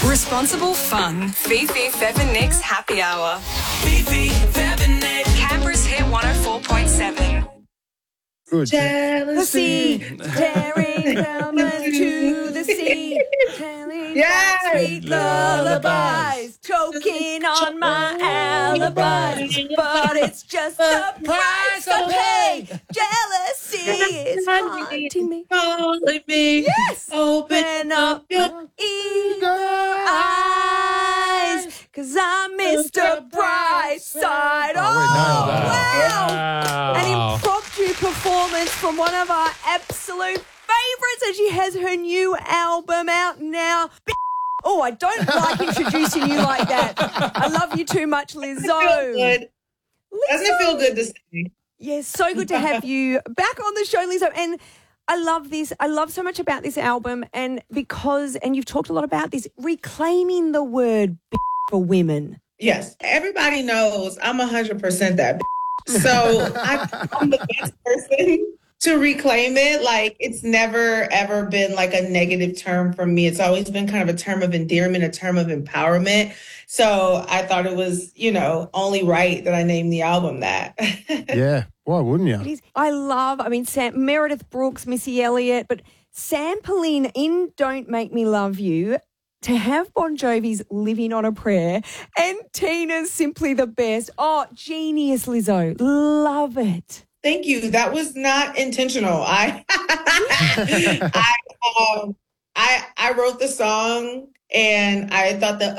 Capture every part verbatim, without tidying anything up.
Responsible fun. Fifi, Fev and Nick's Happy Hour. Fifi, Fev and Nick. Canberra's Hit one oh four point seven. Good. Jealousy, tearing Velma to the sea, telling Yes. sweet lullabies, choking on my alibi, but it's just the price I pay. Jealousy is haunting me. Calling me. Yes, Open up your eager eyes, 'cause I'm Mister Brightside. Oh, Oh, we know that. wow. An impromptu performance from one of our absolute favourites, as she has her new album out now. Oh, I don't like introducing you like that. I love you too much, Lizzo. feel good. Doesn't it feel good to say? Yes, so good to have you back on the show, Lizzo. And I love this. I love so much about this album, and because, and you've talked a lot about this, reclaiming the word for women. Yes. Everybody knows I'm one hundred percent that. So I, I'm the best person to reclaim it. Like, it's never, ever been like a negative term for me. It's always been kind of a term of endearment, a term of empowerment. So I thought it was, you know, only right that I named the album that. Yeah. Why wouldn't you? It is. I love, I mean, Sam, Meredith Brooks, Missy Elliott, but sampling in Don't Make Me Love You, to have Bon Jovi's Living on a Prayer and Tina's Simply the Best. Oh, genius, Lizzo. Love it. Thank you. That was not intentional. I, I, um, I, I wrote the song and I thought the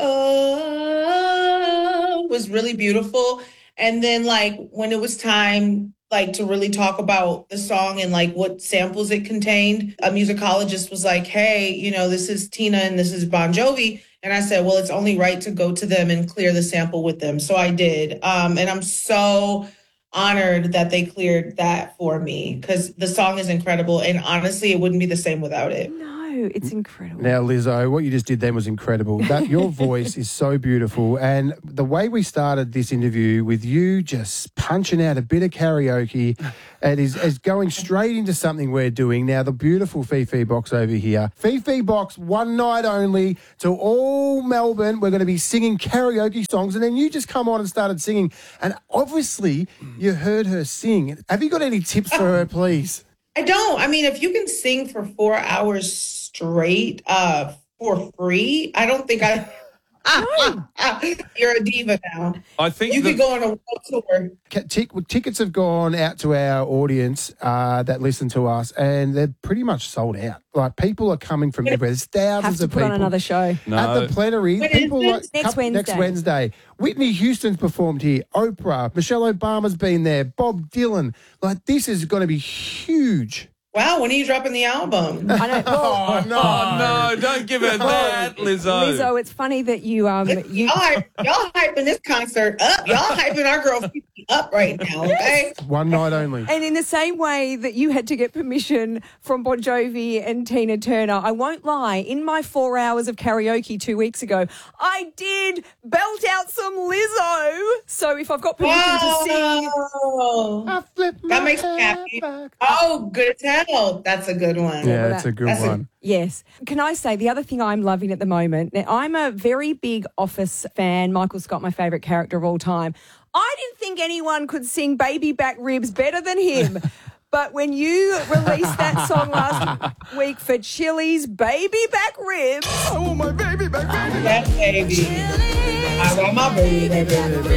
oh was really beautiful. And then, like, when it was time, like, to really talk about the song and like what samples it contained, a musicologist was like, "Hey, you know, this is Tina and this is Bon Jovi." And I said, "Well, it's only right to go to them and clear the sample with them." So I did. Um, and I'm so honored that they cleared that for me, because the song is incredible. And honestly, it wouldn't be the same without it. No, it's incredible. Now, Lizzo, what you just did then was incredible. That your voice is so beautiful, and the way we started this interview with you just punching out a bit of karaoke, and is, is going straight into something we're doing now. The beautiful Fifi Box over here, Fifi Box, one night only to all Melbourne. We're going to be singing karaoke songs, and then you just come on and started singing, and obviously you heard her sing. Have you got any tips for her, please? I don't. I mean, if you can sing for four hours straight uh, for free, I don't think I... You're a diva now. I think you the- could go on a world tour. Tick, tickets have gone out to our audience uh, that listen to us, and they're pretty much sold out. Like, people are coming from everywhere. There's thousands Have to of put people on another show. No. at the plenary. When People is like it? Next couple- next Wednesday. Wednesday. Whitney Houston's performed here. Oprah, Michelle Obama's been there. Bob Dylan. Like, this is going to be huge. Wow, when are you dropping the album? I know. Well, Oh no! Oh, no, don't give her that, Lizzo. Lizzo, it's funny that you um you Y'all, hype, y'all hyping this concert up. Y'all hyping our girl Fifi up right now, okay? One night only. and in the same way that you had to get permission from Bon Jovi and Tina Turner, I won't lie, in my four hours of karaoke two weeks ago, I did belt out some Lizzo. So if I've got permission to sing, Wow. I flip my That makes me hair happy. back. Oh, good tell. That's a good one. Yeah, that's a good That's a- one. yes. Can I say the other thing I'm loving at the moment? Now, I'm a very big Office fan. Michael Scott, my favourite character of all time. I didn't think anyone could sing Baby Back Ribs better than him. But when you released that song last week for Chili's Baby Back Ribs, I want my baby back, baby. That baby. I got my baby, baby,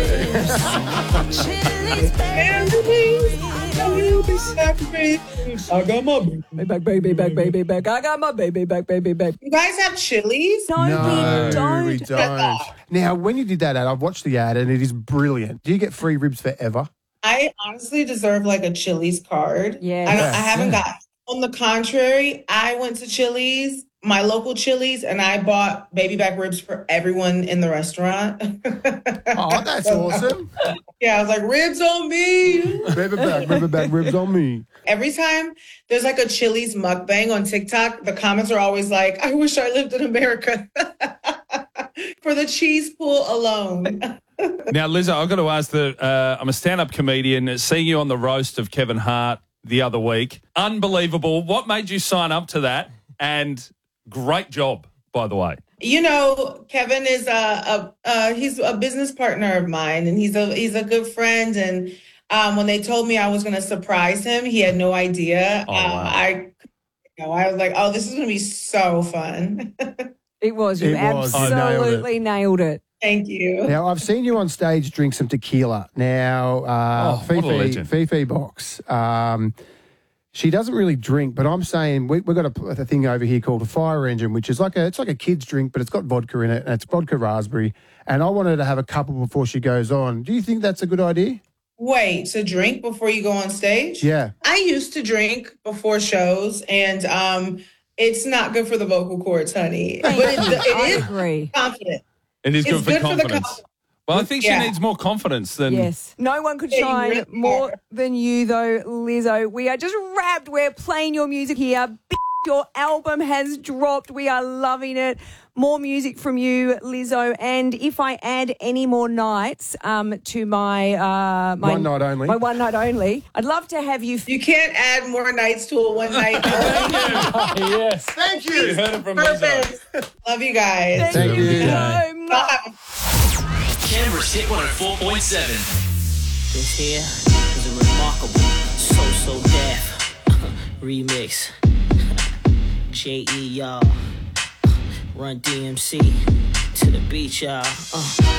baby. I got my baby. baby back, baby back, baby back. I got my baby back, baby back. You guys have Chili's? No, No, we don't. we don't. Now, when you did that ad, I've watched the ad and it is brilliant. Do you get free ribs forever? I honestly deserve like a Chili's card. Yes. I, don't, I Yeah, haven't yeah. got. On the contrary, I went to Chili's, my local Chili's, and I bought baby back ribs for everyone in the restaurant. Oh, that's awesome. Yeah, I was like, ribs on me. Baby back, baby back, ribs on me. Every time there's like a Chili's mukbang on TikTok, the comments are always like, I wish I lived in America for the cheese pool alone. Now, Lizzo, I've got to ask the. Uh, I'm a stand-up comedian. Seeing you on the roast of Kevin Hart the other week, unbelievable. What made you sign up to that? And great job, by the way. You know, Kevin is a, a uh, he's a business partner of mine, and he's a he's a good friend. And um, when they told me I was going to surprise him, he had no idea. Oh, uh, wow. I, you know, I was like, oh, this is going to be so fun. It was. You It was. You nailed it. absolutely nailed it. Thank you. Now, I've seen you on stage drink some tequila. Now, uh, Oh, what a Fifi, legend. Fifi Box, um, she doesn't really drink, but I'm saying we, we've got a, a thing over here called a fire engine, which is like a, it's like a kid's drink, but it's got vodka in it, and it's vodka raspberry. And I want her to have a couple before she goes on. Do you think that's a good idea? Wait, to drink before you go on stage? Yeah. I used to drink before shows, and um, it's not good for the vocal cords, honey. But it, I it is agree. confident. It is good It's for good for the confidence. confidence. well, I think she Yeah. needs more confidence than. Yes. No one could Yeah, you shine really more are. than you, though, Lizzo. We are just wrapped. We're playing your music here. B- Your album has dropped. We are loving it. More music from you, Lizzo. And if I add any more nights um, to my, uh, my One night only. my one night only, I'd love to have you. You can't add more nights to a one night. Yes. Thank You heard it from Lizzo. Perfect. Love you guys. Thank you. so much. Bye. Canberra's Hit one oh four point seven. This here is a remarkable So So Def remix. J E, y'all. Run D M C to the beach, y'all. Uh.